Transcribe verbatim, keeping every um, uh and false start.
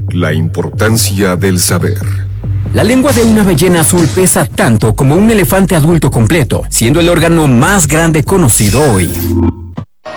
La importancia del saber. La lengua de una ballena azul pesa tanto como un elefante adulto completo, siendo el órgano más grande conocido hoy.